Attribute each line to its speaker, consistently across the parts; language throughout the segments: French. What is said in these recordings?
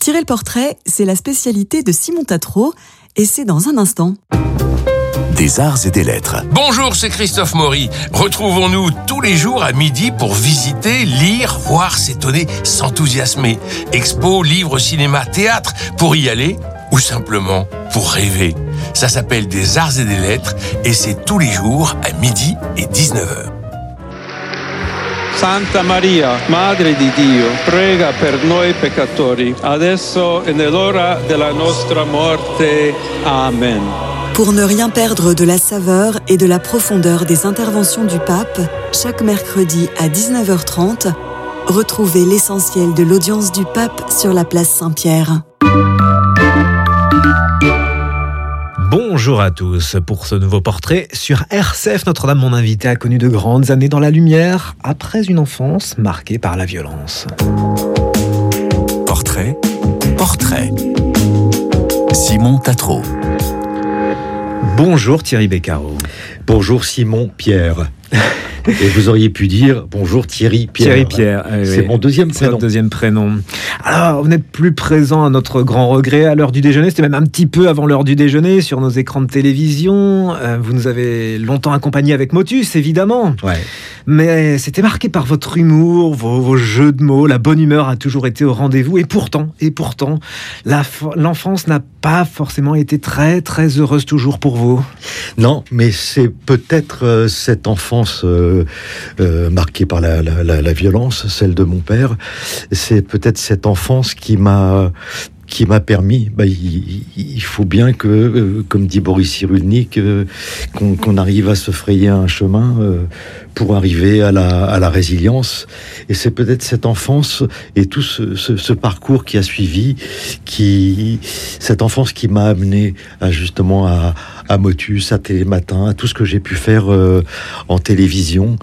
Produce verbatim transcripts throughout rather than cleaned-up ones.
Speaker 1: Tirer le portrait, c'est la spécialité de Simon Tatro et c'est dans un instant.
Speaker 2: Des arts et des lettres.
Speaker 3: Bonjour, c'est Christophe Maury. Retrouvons-nous tous les jours à midi pour visiter, lire, voir, s'étonner, s'enthousiasmer. Expo, livres, cinéma, théâtre, pour y aller ou simplement pour rêver. Ça s'appelle Des arts et des lettres et c'est tous les jours à midi et dix-neuf heures.
Speaker 4: Santa Maria, Madre di Dio, prega per noi peccatori, adesso e nell'ora della nostra morte. Amen.
Speaker 1: Pour ne rien perdre de la saveur et de la profondeur des interventions du pape, chaque mercredi à dix-neuf heures trente, retrouvez l'essentiel de l'audience du pape sur la place Saint-Pierre.
Speaker 5: Bonjour à tous. Pour ce nouveau portrait sur R C F, Notre-Dame, mon invité, a connu de grandes années dans la lumière après une enfance marquée par la violence.
Speaker 2: Portrait, portrait. Simon Tatro.
Speaker 5: Bonjour Thierry Beccaro.
Speaker 6: Bonjour Simon Pierre. Et vous auriez pu dire bonjour Thierry Pierre.
Speaker 5: Thierry Pierre, oui,
Speaker 6: c'est
Speaker 5: oui.
Speaker 6: mon deuxième
Speaker 5: C'est
Speaker 6: prénom.
Speaker 5: votre deuxième prénom. Alors, vous n'êtes plus présent à notre grand regret à l'heure du déjeuner. C'était même un petit peu avant l'heure du déjeuner sur nos écrans de télévision. Euh, vous nous avez longtemps accompagnés avec Motus, évidemment.
Speaker 6: Ouais.
Speaker 5: Mais c'était marqué par votre humour, vos, vos jeux de mots. La bonne humeur a toujours été au rendez-vous. Et pourtant, et pourtant, la, l'enfance n'a pas forcément été très, très heureuse toujours pour vous.
Speaker 6: Non, mais c'est peut-être euh, cette enfance euh, euh, marquée par la, la, la, la violence, celle de mon père. C'est peut-être cette enfance qui m'a qui m'a permis, bah, il, il faut bien que, euh, comme dit Boris Cyrulnik, euh, qu'on, qu'on arrive à se frayer un chemin euh, pour arriver à la, à la résilience. Et c'est peut-être cette enfance et tout ce, ce, ce parcours qui a suivi, qui, cette enfance qui m'a amené à justement à, à Motus, à Télématin, à tout ce que j'ai pu faire euh, en télévision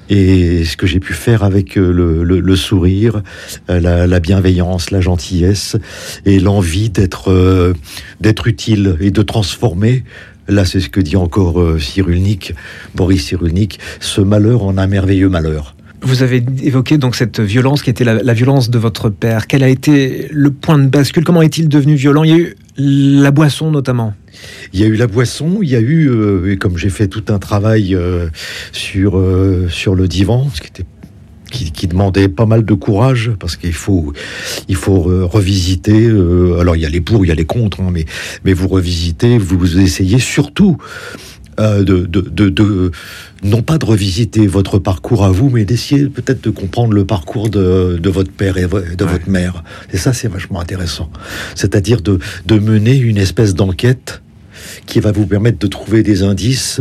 Speaker 6: et ce que j'ai pu faire avec euh, le, le, le sourire, euh, la, la bienveillance, la gentillesse et l'envie d'être euh, d'être utile et de transformer. Là, c'est ce que dit encore euh, Cyrulnik, Boris Cyrulnik, ce malheur en un merveilleux malheur.
Speaker 5: Vous avez évoqué donc cette violence qui était la, la violence de votre père. Quel a été le point de bascule? Comment est-il devenu violent? Il y a eu la boisson notamment.
Speaker 6: Il y a eu la boisson, il y a eu, euh, et comme j'ai fait tout un travail euh, sur, euh, sur le divan, ce qui était Qui, qui demandait pas mal de courage parce qu'il faut, il faut euh, revisiter. Euh, alors il y a les pour, il y a les contre, hein, mais mais vous revisitez, vous essayez surtout euh, de, de, de, de non pas de revisiter votre parcours à vous, mais d'essayer peut-être de comprendre le parcours de, de votre père et de ouais. votre mère. Et ça, c'est vachement intéressant. C'est-à-dire de, de mener une espèce d'enquête qui va vous permettre de trouver des indices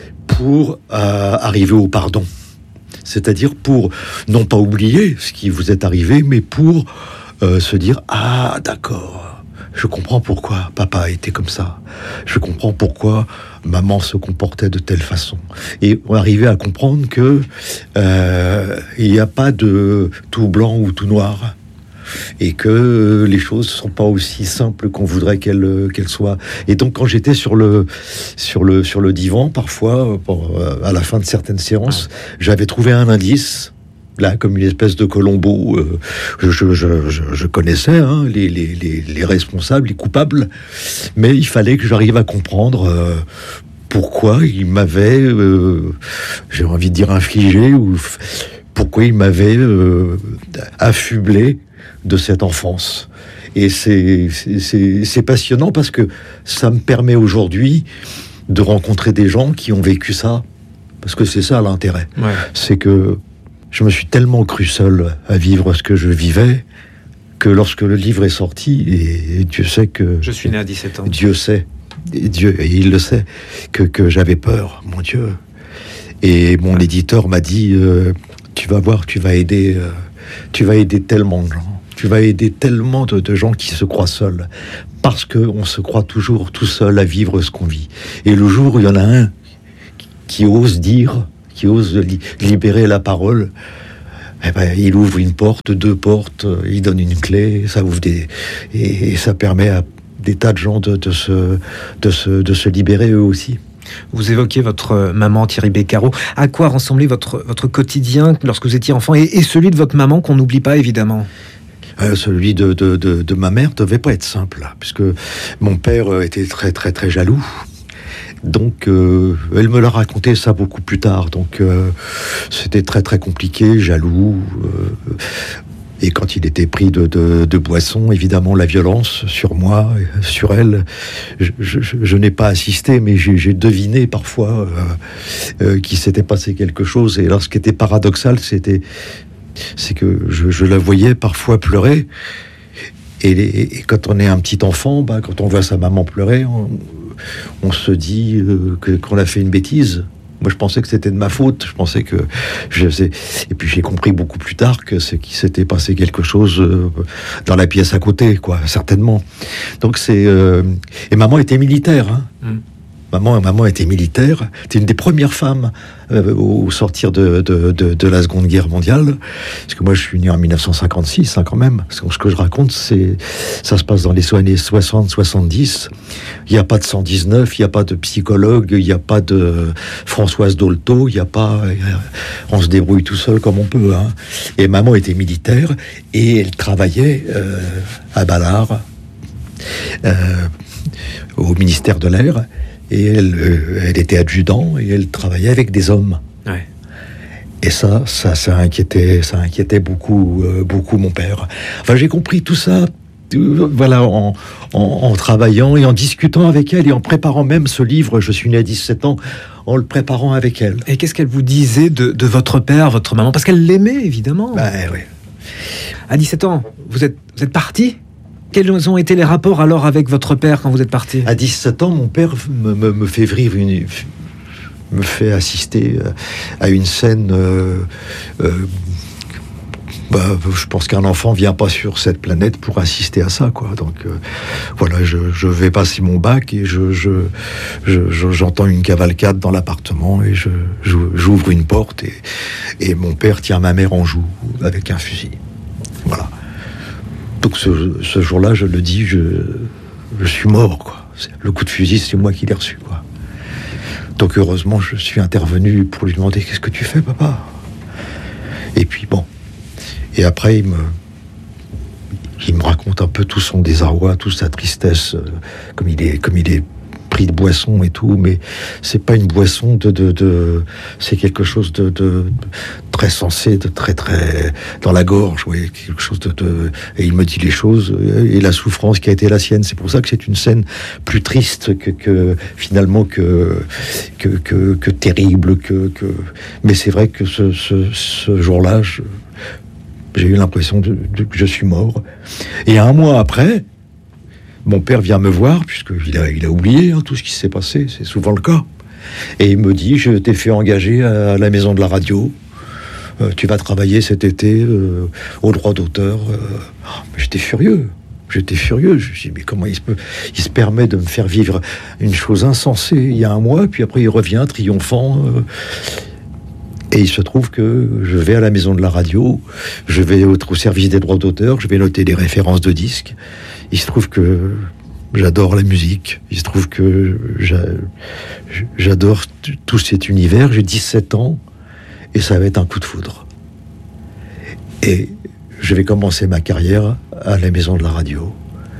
Speaker 6: pour euh, arriver au pardon. C'est-à-dire pour, non pas oublier ce qui vous est arrivé, mais pour euh, se dire « Ah, d'accord, je comprends pourquoi papa a été comme ça. Je comprends pourquoi maman se comportait de telle façon. » Et arriver à comprendre que euh, il n'y a pas de tout blanc ou tout noir. Et que les choses ne sont pas aussi simples qu'on voudrait qu'elles, qu'elles soient. Et donc, quand j'étais sur le, sur le, sur le divan, parfois, pour, à la fin de certaines séances, j'avais trouvé un indice, là, comme une espèce de Colombo. Euh, je, je, je, je connaissais hein, les, les, les, les responsables, les coupables, mais il fallait que j'arrive à comprendre euh, pourquoi ils m'avaient, euh, j'ai envie de dire, infligé, ou pourquoi ils m'avaient euh, affublé de cette enfance. Et c'est, c'est, c'est, c'est passionnant parce que ça me permet aujourd'hui de rencontrer des gens qui ont vécu ça. Parce que c'est ça l'intérêt. Ouais. C'est que je me suis tellement cru seul à vivre ce que je vivais que lorsque le livre est sorti, et Dieu sait que...
Speaker 5: Je suis né à dix-sept ans.
Speaker 6: Dieu sait, et Dieu, et il le sait, que, que j'avais peur, mon Dieu. Et mon éditeur m'a dit, euh, tu vas voir, tu vas aider, euh, tu vas aider tellement de gens. Tu vas aider tellement de, de gens qui se croient seuls. Parce qu'on se croit toujours tout seul à vivre ce qu'on vit. Et le jour où il y en a un qui ose dire, qui ose li- libérer la parole, eh ben, il ouvre une porte, deux portes, il donne une clé, ça ouvre des... Et, et ça permet à des tas de gens de, de, se, de, se, de se libérer eux aussi.
Speaker 5: Vous évoquez votre maman Thierry Beccaro. À quoi ressemblait votre, votre quotidien lorsque vous étiez enfant et, et celui de votre maman qu'on n'oublie pas évidemment?
Speaker 6: Euh, celui de, de, de, de ma mère devait pas être simple, là, puisque mon père était très très très jaloux. Donc, euh, elle me l'a raconté ça beaucoup plus tard. Donc, euh, c'était très très compliqué, jaloux. Euh, et quand il était pris de, de, de boisson, évidemment, la violence sur moi, sur elle, je, je, je n'ai pas assisté, mais j'ai, j'ai deviné parfois euh, euh, qu'il s'était passé quelque chose. Et alors, ce qui était paradoxal, c'était, c'est que je, je la voyais parfois pleurer. Et, et, et quand on est un petit enfant, bah, quand on voit sa maman pleurer, on, on se dit euh, que, qu'on a fait une bêtise. Moi, je pensais que c'était de ma faute. Je pensais que je faisais... Et puis, j'ai compris beaucoup plus tard que c'est qu'il s'était passé quelque chose euh, dans la pièce à côté, quoi, certainement. Donc, c'est... Euh... Et maman était militaire, hein. Mm. Maman, maman était militaire. C'était une des premières femmes euh, au sortir de, de, de, de la Seconde Guerre mondiale. Parce que moi, je suis né en dix-neuf cent cinquante-six, hein, quand même. Parce que ce que je raconte, c'est, ça se passe dans les années soixante soixante-dix. Il n'y a pas de cent dix-neuf, il n'y a pas de psychologue, il n'y a pas de Françoise Dolto, il n'y a pas... On se débrouille tout seul comme on peut, hein. Et maman était militaire et elle travaillait euh, à Ballard, euh, au ministère de l'Air. Et elle, euh, elle était adjudant et elle travaillait avec des hommes. Ouais. Et ça, ça, ça inquiétait, ça inquiétait beaucoup, euh, beaucoup mon père. Enfin, j'ai compris tout ça, euh, voilà, en, en, en travaillant et en discutant avec elle et en préparant même ce livre. Je suis né à dix-sept ans, en le préparant avec elle.
Speaker 5: Et qu'est-ce qu'elle vous disait de, de votre père, votre maman? Parce qu'elle l'aimait, évidemment.
Speaker 6: Ben oui.
Speaker 5: À dix-sept ans, vous êtes, vous êtes parti? Quels ont été les rapports alors avec votre père quand vous êtes parti?
Speaker 6: À dix-sept ans, mon père me, me, me fait vivre une, me fait assister à une scène. Euh, euh, bah, je pense qu'un enfant vient pas sur cette planète pour assister à ça, quoi. Donc euh, voilà, je, je vais passer mon bac et je, je, je, je j'entends une cavalcade dans l'appartement et je, je, j'ouvre une porte et, et mon père tient ma mère en joue avec un fusil. Voilà. Donc ce, ce jour-là, je le dis, je, je suis mort, quoi. Le coup de fusil, c'est moi qui l'ai reçu, quoi. Donc heureusement, je suis intervenu pour lui demander « Qu'est-ce que tu fais, papa ?» Et puis bon. Et après, il me, il me raconte un peu tout son désarroi, toute sa tristesse, euh, comme il est, comme il est pris de boisson et tout, mais c'est pas une boisson de, de, de c'est quelque chose de, de très sensé, de très très dans la gorge, oui, quelque chose de, de, et il me dit les choses et la souffrance qui a été la sienne. C'est pour ça que c'est une scène plus triste que, que finalement que que, que, que terrible, que, que mais c'est vrai que ce, ce, ce jour-là, je, j'ai eu l'impression de, de, que je suis mort. Et un mois après, mon père vient me voir, puisqu'il a, il a oublié hein, tout ce qui s'est passé, c'est souvent le cas. Et il me dit, je t'ai fait engager à la maison de la radio, euh, tu vas travailler cet été euh, au droit d'auteur. Euh, oh, mais j'étais furieux, j'étais furieux. Je me dis, mais comment il se, peut, il se permet de me faire vivre une chose insensée il y a un mois, puis après il revient triomphant. Euh, et il se trouve que je vais à la maison de la radio, je vais au, au service des droits d'auteur, je vais noter des références de disques. Il se trouve que j'adore la musique. Il se trouve que j'a, j'adore tout cet univers. J'ai dix-sept ans et ça va être un coup de foudre. Et je vais commencer ma carrière à la maison de la radio.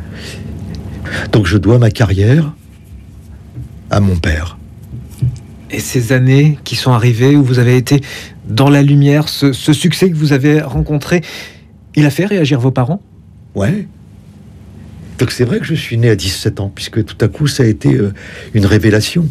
Speaker 6: Donc je dois ma carrière à mon père.
Speaker 5: Et ces années qui sont arrivées où vous avez été dans la lumière, ce, ce succès que vous avez rencontré, il a fait réagir vos parents?
Speaker 6: Ouais. Donc c'est vrai que je suis né à dix-sept ans, puisque tout à coup ça a été euh, une révélation.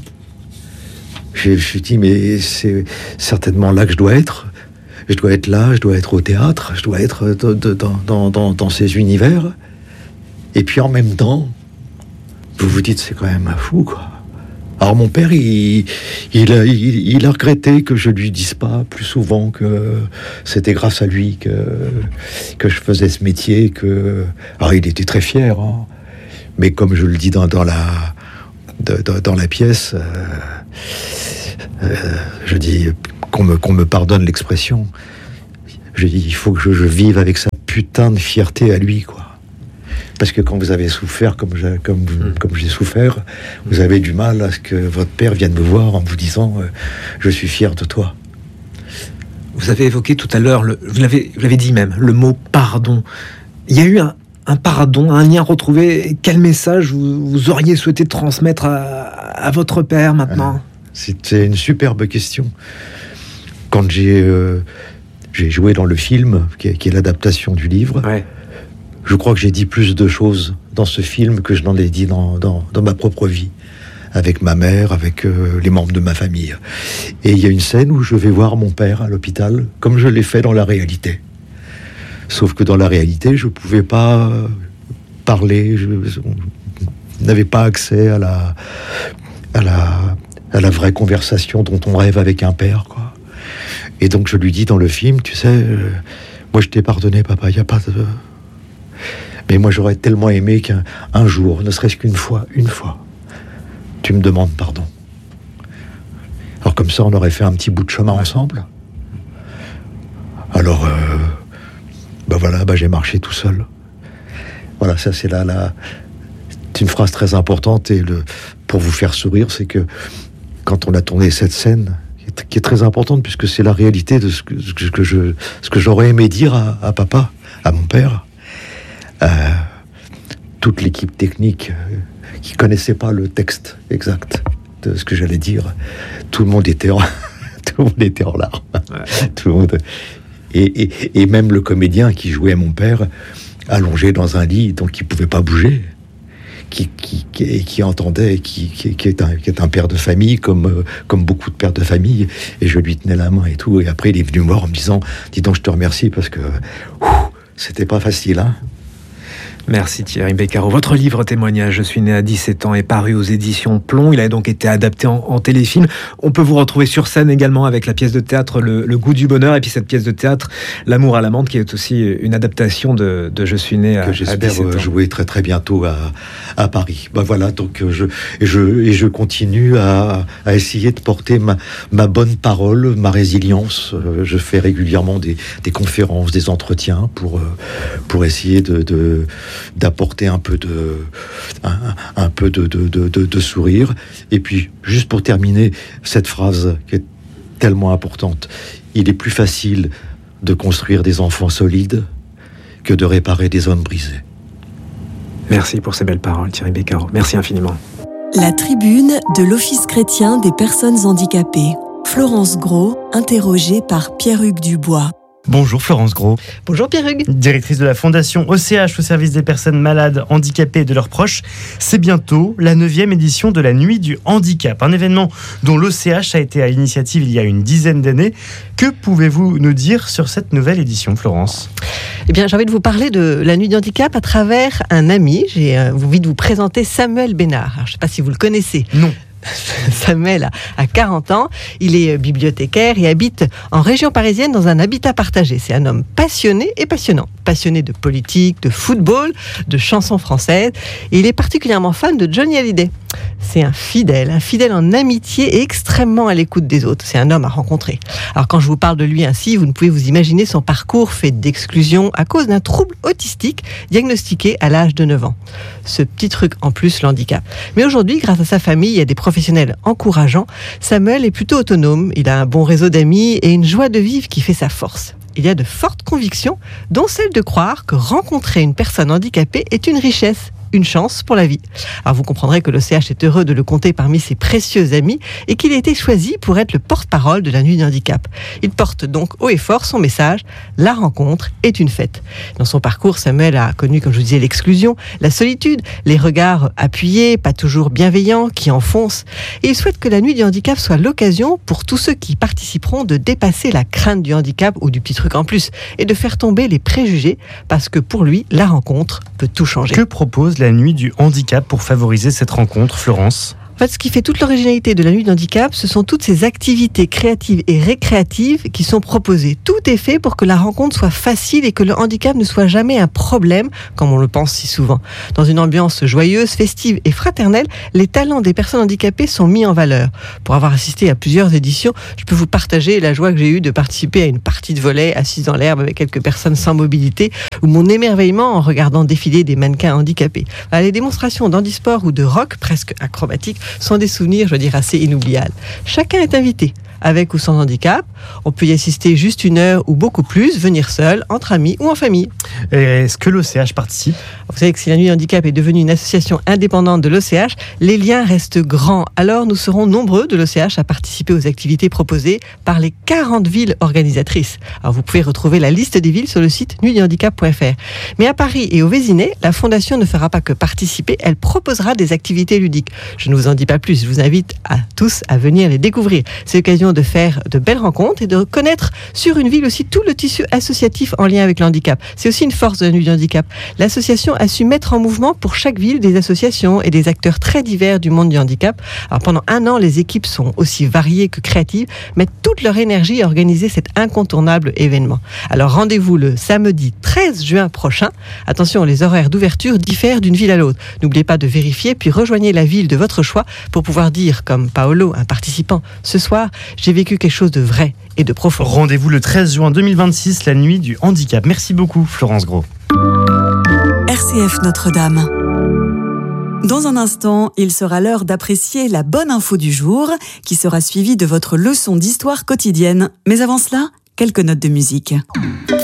Speaker 6: Je me suis dit, mais c'est certainement là que je dois être. Je dois être là, je dois être au théâtre, je dois être de, de, dans, dans, dans, dans ces univers. Et puis en même temps, vous vous dites, c'est quand même un fou, quoi. Alors mon père, il, il, a, il, il a regretté que je lui dise pas plus souvent que c'était grâce à lui que, que je faisais ce métier. Que... Alors il était très fier, hein. Mais comme je le dis dans, dans, la, de, dans, dans la pièce, euh, euh, je dis qu'on me, qu'on me pardonne l'expression. Je dis, il faut que je, je vive avec sa putain de fierté à lui, quoi. Parce que quand vous avez souffert comme j'ai, comme, mmh. comme j'ai souffert, vous avez du mal à ce que votre père vienne me voir en vous disant euh, « je suis fier de toi ».
Speaker 5: Vous avez évoqué tout à l'heure, le, vous, l'avez, vous l'avez dit même, le mot « pardon ». Il y a eu un, un pardon, un lien retrouvé. Quel message vous, vous auriez souhaité transmettre à, à votre père maintenant ?
Speaker 6: C'était une superbe question. Quand j'ai, euh, j'ai joué dans le film, qui est, qui est l'adaptation du livre,
Speaker 5: ouais.
Speaker 6: je crois que j'ai dit plus de choses dans ce film que je n'en ai dit dans, dans, dans ma propre vie, avec ma mère, avec euh, les membres de ma famille. Et il y a une scène où je vais voir mon père à l'hôpital, comme je l'ai fait dans la réalité. Sauf que dans la réalité, je ne pouvais pas parler, je n'avais pas accès à la, à, la, à la vraie conversation dont on rêve avec un père, quoi. Et donc je lui dis dans le film, tu sais, euh, moi je t'ai pardonné, papa, il n'y a pas de... Mais moi, j'aurais tellement aimé qu'un un jour, ne serait-ce qu'une fois, une fois, tu me demandes pardon. Alors comme ça, on aurait fait un petit bout de chemin ensemble. Alors, euh, ben voilà, ben j'ai marché tout seul. Voilà, ça c'est là, là, c'est une phrase très importante et le, pour vous faire sourire, c'est que quand on a tourné cette scène, qui est, qui est très importante puisque c'est la réalité de ce que, ce que je, ce que j'aurais aimé dire à, à papa, à mon père. Euh, toute l'équipe technique euh, qui connaissait pas le texte exact de ce que j'allais dire, tout le monde était en tout le monde était en larmes. Ouais. Tout le monde et, et, et même le comédien qui jouait mon père allongé dans un lit, donc il pouvait pas bouger, qui qui qui, qui entendait, qui, qui qui est un qui est un père de famille comme euh, comme beaucoup de pères de famille, et je lui tenais la main et tout, et après il est venu me voir en me disant, dis donc je te remercie parce que ouf, c'était pas facile, hein.
Speaker 5: Merci Thierry Beccaro. Votre livre témoignage, Je suis né à dix-sept ans, est paru aux éditions Plomb. Il a donc été adapté en, en téléfilm. On peut vous retrouver sur scène également avec la pièce de théâtre Le, le goût du bonheur, et puis cette pièce de théâtre L'amour à l'amande, qui est aussi une adaptation de, de Je suis né à,
Speaker 6: que j'espère
Speaker 5: à dix-sept ans.
Speaker 6: Jouer très très bientôt à, à Paris. Ben voilà, donc je et je et je continue à, à essayer de porter ma, ma bonne parole, ma résilience. Je fais régulièrement des, des conférences, des entretiens pour pour essayer de, de d'apporter un peu de un, un peu de, de, de, de, de sourire. Et puis, juste pour terminer, cette phrase qui est tellement importante: il est plus facile de construire des enfants solides que de réparer des hommes brisés.
Speaker 5: Merci pour ces belles paroles, Thierry Beccaro. Merci infiniment.
Speaker 1: La tribune de l'Office chrétien des personnes handicapées. Florence Gros, interrogée par Pierre-Hugues Dubois.
Speaker 7: Bonjour Florence Gros.
Speaker 8: Bonjour Pierre-Hugues.
Speaker 7: Directrice de la Fondation O C H au service des personnes malades, handicapées et de leurs proches. C'est bientôt la neuvième édition de la Nuit du Handicap, un événement dont l'O C H a été à l'initiative il y a une dizaine d'années. Que pouvez-vous nous dire sur cette nouvelle édition, Florence ?
Speaker 8: Eh bien, j'ai envie de vous parler de la Nuit du Handicap à travers un ami. J'ai envie de vous présenter Samuel Bénard. Alors, je ne sais pas si vous le connaissez.
Speaker 7: Non.
Speaker 8: Samuel a quarante ans, il est bibliothécaire et habite en région parisienne dans un habitat partagé. C'est un homme passionné et passionnant. Passionné de politique, de football, de chansons françaises. Et il est particulièrement fan de Johnny Hallyday. C'est un fidèle, un fidèle en amitié et extrêmement à l'écoute des autres. C'est un homme à rencontrer. Alors quand je vous parle de lui ainsi, vous ne pouvez vous imaginer son parcours fait d'exclusion à cause d'un trouble autistique diagnostiqué à l'âge de neuf ans. Ce petit truc en plus, l'handicap. Mais aujourd'hui, grâce à sa famille et à des professionnels encourageants, Samuel est plutôt autonome. Il a un bon réseau d'amis et une joie de vivre qui fait sa force. Il y a de fortes convictions, dont celle de croire que rencontrer une personne handicapée est une richesse, une chance pour la vie. Alors vous comprendrez que l'O C H est heureux de le compter parmi ses précieux amis et qu'il a été choisi pour être le porte-parole de la Nuit du Handicap. Il porte donc haut et fort son message: la rencontre est une fête. Dans son parcours, Samuel a connu, comme je vous disais, l'exclusion, la solitude, les regards appuyés, pas toujours bienveillants, qui enfoncent. Et il souhaite que la Nuit du Handicap soit l'occasion pour tous ceux qui participeront de dépasser la crainte du handicap ou du petit truc en plus et de faire tomber les préjugés, parce que pour lui, la rencontre peut tout changer.
Speaker 7: Que propose la Nuit du Handicap pour favoriser cette rencontre, Florence ?
Speaker 8: En fait, ce qui fait toute l'originalité de la Nuit du Handicap, ce sont toutes ces activités créatives et récréatives qui sont proposées. Tout est fait pour que la rencontre soit facile et que le handicap ne soit jamais un problème, comme on le pense si souvent. Dans une ambiance joyeuse, festive et fraternelle, les talents des personnes handicapées sont mis en valeur. Pour avoir assisté à plusieurs éditions, je peux vous partager la joie que j'ai eue de participer à une partie de volley assise dans l'herbe avec quelques personnes sans mobilité, ou mon émerveillement en regardant défiler des mannequins handicapés. Alors, les démonstrations d'handisport ou de rock presque acrobatiques sont des souvenirs, je veux dire, assez inoubliables. Chacun est invité avec ou sans handicap. On peut y assister juste une heure ou beaucoup plus, venir seul, entre amis ou en famille.
Speaker 7: Et est-ce que l'O C H participe ?
Speaker 8: Vous savez que si la Nuit du handicap est devenue une association indépendante de l'O C H, les liens restent grands. Alors nous serons nombreux de l'O C H à participer aux activités proposées par les quarante villes organisatrices. Alors vous pouvez retrouver la liste des villes sur le site nuit du handicap point f r. Mais à Paris et au Vésinet, la Fondation ne fera pas que participer, elle proposera des activités ludiques. Je ne vous en dis pas plus, je vous invite à tous à venir les découvrir. C'est l'occasion de faire de belles rencontres et de connaître sur une ville aussi tout le tissu associatif en lien avec le handicap. C'est aussi une force de la Nuit du handicap. L'association a su mettre en mouvement pour chaque ville des associations et des acteurs très divers du monde du handicap. Alors pendant un an, les équipes sont aussi variées que créatives, mettent toute leur énergie à organiser cet incontournable événement. Alors rendez-vous le samedi treize juin prochain. Attention, les horaires d'ouverture diffèrent d'une ville à l'autre. N'oubliez pas de vérifier, puis rejoignez la ville de votre choix pour pouvoir dire, comme Paolo, un participant, ce soir, j'ai vécu quelque chose de vrai et de profond.
Speaker 7: Rendez-vous le treize juin deux mille vingt-six, la Nuit du handicap. Merci beaucoup, Florence Gros.
Speaker 1: R C F Notre-Dame. Dans un instant, il sera l'heure d'apprécier la bonne info du jour, qui sera suivie de votre leçon d'histoire quotidienne. Mais avant cela, quelques notes de musique.